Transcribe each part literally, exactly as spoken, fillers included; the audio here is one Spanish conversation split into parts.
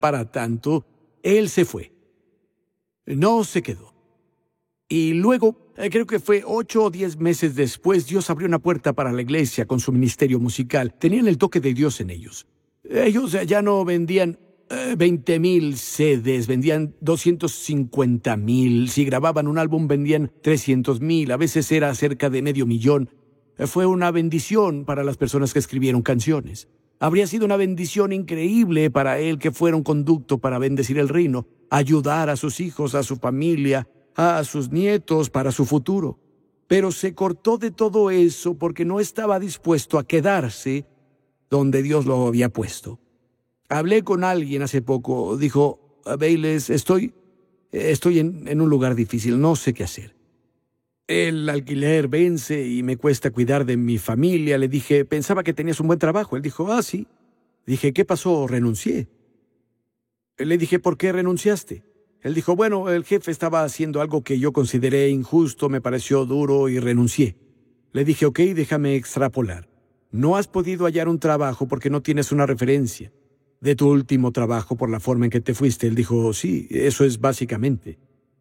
para tanto, él se fue. No se quedó. Y luego, eh, creo que fue ocho o diez meses después, Dios abrió una puerta para la iglesia con su ministerio musical. Tenían el toque de Dios en ellos. Ellos eh, ya no vendían eh, veinte mil C Ds, vendían doscientos cincuenta mil. Si grababan un álbum, vendían trescientos mil. A veces era cerca de medio millón. Eh, fue una bendición para las personas que escribieron canciones. Habría sido una bendición increíble para él que fuera un conducto para bendecir el reino, ayudar a sus hijos, a su familia, a sus nietos para su futuro. Pero se cortó de todo eso porque no estaba dispuesto a quedarse donde Dios lo había puesto. Hablé con alguien hace poco, dijo, Bayless, estoy, estoy en, en un lugar difícil, no sé qué hacer. El alquiler vence y me cuesta cuidar de mi familia. Le dije, pensaba que tenías un buen trabajo. Él dijo, ah, sí. Dije, ¿qué pasó? Renuncié. Le dije, ¿por qué renunciaste? Él dijo, bueno, el jefe estaba haciendo algo que yo consideré injusto, me pareció duro y renuncié. Le dije, ok, déjame extrapolar. No has podido hallar un trabajo porque no tienes una referencia de tu último trabajo por la forma en que te fuiste. Él dijo, sí, eso es básicamente.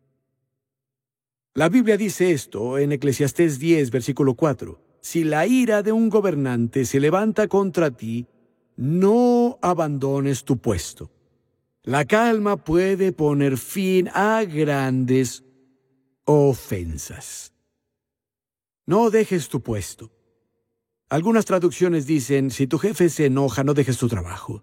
La Biblia dice esto en Eclesiastés diez, versículo cuatro. Si la ira de un gobernante se levanta contra ti, no abandones tu puesto. La calma puede poner fin a grandes ofensas. No dejes tu puesto. Algunas traducciones dicen, si tu jefe se enoja, no dejes tu trabajo.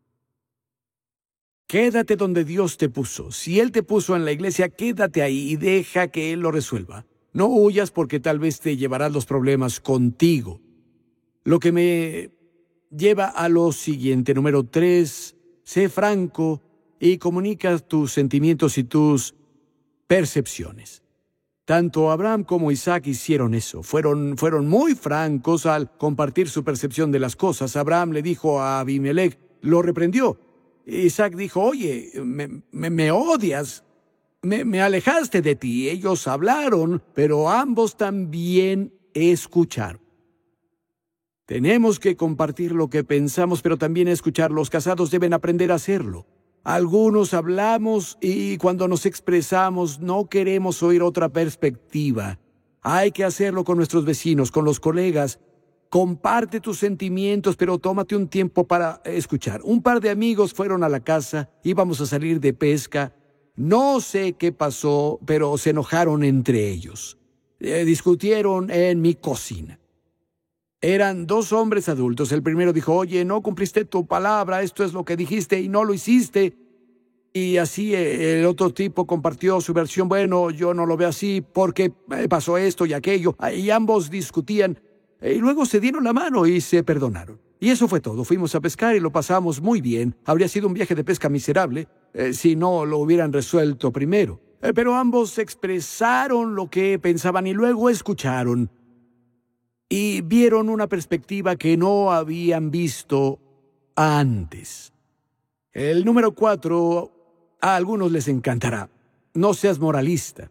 Quédate donde Dios te puso. Si Él te puso en la iglesia, quédate ahí y deja que Él lo resuelva. No huyas porque tal vez te llevarás los problemas contigo. Lo que me lleva a lo siguiente, número tres, sé franco y comunica tus sentimientos y tus percepciones. Tanto Abraham como Isaac hicieron eso. Fueron, fueron muy francos al compartir su percepción de las cosas. Abraham le dijo a Abimelech, lo reprendió. Isaac dijo, oye, me, me, me odias, me, me alejaste de ti. Ellos hablaron, pero ambos también escucharon. Tenemos que compartir lo que pensamos, pero también escuchar. Los casados deben aprender a hacerlo. Algunos hablamos y cuando nos expresamos no queremos oír otra perspectiva. Hay que hacerlo con nuestros vecinos, con los colegas. Comparte tus sentimientos, pero tómate un tiempo para escuchar. Un par de amigos fueron a la casa, íbamos a salir de pesca. No sé qué pasó, pero se enojaron entre ellos. Eh, discutieron en mi cocina. Eran dos hombres adultos. El primero dijo, oye, no cumpliste tu palabra, esto es lo que dijiste y no lo hiciste. Y así el otro tipo compartió su versión, bueno, yo no lo veo así porque pasó esto y aquello. Y ambos discutían. Y luego se dieron la mano y se perdonaron. Y eso fue todo. Fuimos a pescar y lo pasamos muy bien. Habría sido un viaje de pesca miserable eh, si no lo hubieran resuelto primero. Eh, pero ambos expresaron lo que pensaban y luego escucharon. Y vieron una perspectiva que no habían visto antes. El número cuatro, a algunos les encantará. No seas moralista.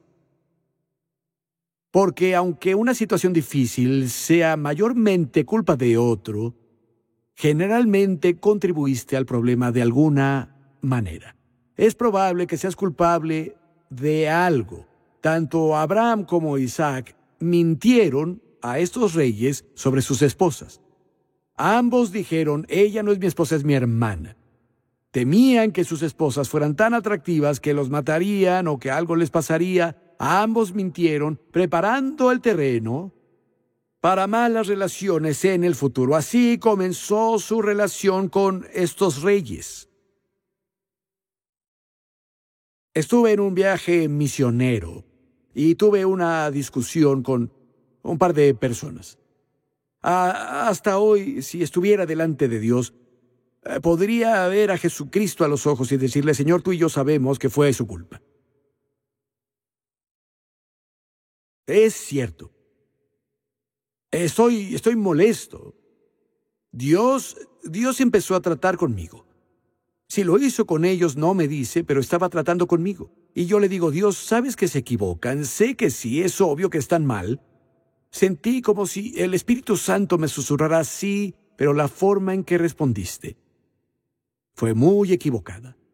Porque aunque una situación difícil sea mayormente culpa de otro, generalmente contribuiste al problema de alguna manera. Es probable que seas culpable de algo. Tanto Abraham como Isaac mintieron a estos reyes sobre sus esposas. Ambos dijeron, ella no es mi esposa, es mi hermana. Temían que sus esposas fueran tan atractivas que los matarían o que algo les pasaría. Ambos mintieron, preparando el terreno para malas relaciones en el futuro. Así comenzó su relación con estos reyes. Estuve en un viaje misionero y tuve una discusión con un par de personas. Ah, hasta hoy, si estuviera delante de Dios, eh, podría ver a Jesucristo a los ojos y decirle, Señor, tú y yo sabemos que fue su culpa. Es cierto. Estoy, estoy molesto. Dios, Dios empezó a tratar conmigo. Si lo hizo con ellos, no me dice, pero estaba tratando conmigo. Y yo le digo, Dios, sabes que se equivocan, sé que sí, es obvio que están mal. Sentí como si el Espíritu Santo me susurrara sí, pero la forma en que respondiste fue muy equivocada.